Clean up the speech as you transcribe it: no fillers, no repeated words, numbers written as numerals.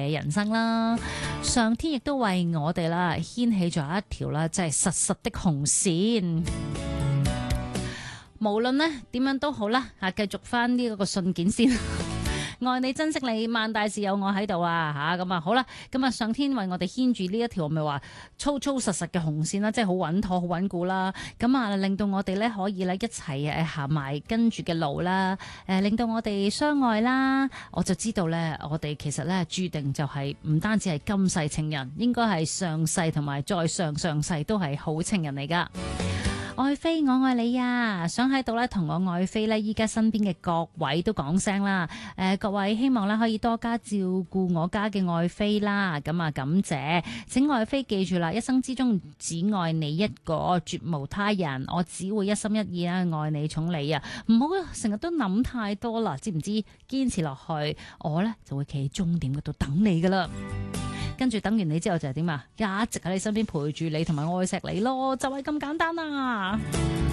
嘅人生啦。上天亦都為我哋啦牽起咗一條啦，即係實實的紅線。無論呢點樣都好啦，繼續翻呢個信件先。愛你珍惜你，萬大事有我喺度啊吓，咁啊好啦，咁啊上天為我哋牽住呢一條咪話粗粗實實嘅紅線啦，即係好穩妥好穩固啦，咁啊令到我哋咧可以咧一齊行埋跟住嘅路啦，令到我哋相愛啦，我就知道咧我哋其實咧注定就係唔單止係今世情人，應該係上世同埋再上上世都係好情人嚟噶。愛妃我愛你啊，想喺度咧同我愛妃咧依家身邊嘅各位都講聲啦，各位希望咧可以多加照顧我家嘅愛妃啦，咁啊感謝，請愛妃記住啦，一生之中只愛你一個，絕無他人，我只會一心一意啊愛你寵你啊，唔好成日都諗太多啦，知唔知？堅持落去，我咧就會企喺終點嗰度等你噶啦。跟住等完你之後就係點啊？一直喺你身邊陪住你同埋愛錫你咯，就係咁簡單啦。